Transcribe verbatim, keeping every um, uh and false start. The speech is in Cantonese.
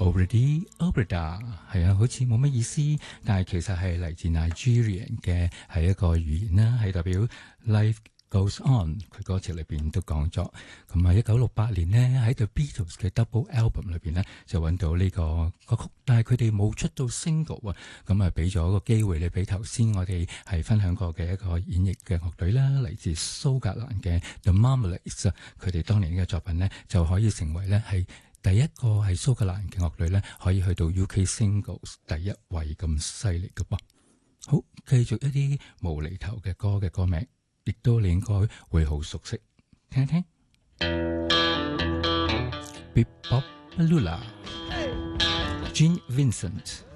Obrigado Obrigado 係啊，好似冇乜意思，但係其實係嚟自 Nigerian 嘅係一個語言啦，係代表 life goes on。佢歌詞裏邊都講咗，咁啊一九六八年呢，喺 The Beatles 嘅 Double Album 裏邊呢，就揾到呢個歌曲，但係佢哋冇出到 single 啊，咁啊俾咗個機會你俾頭先我哋係分享過嘅一個演繹嘅樂隊啦，嚟自蘇格蘭嘅 The Marmalades， 佢哋當年嘅作品呢，就可以成為呢係第一個係蘇格蘭嘅樂隊咧，可以去到 U K Singles 第一位咁犀利嘅噃。好，繼續一啲無厘頭嘅歌嘅歌名，亦都你應該會好熟悉，聽一聽。Bebop Balula，Gene Vincent。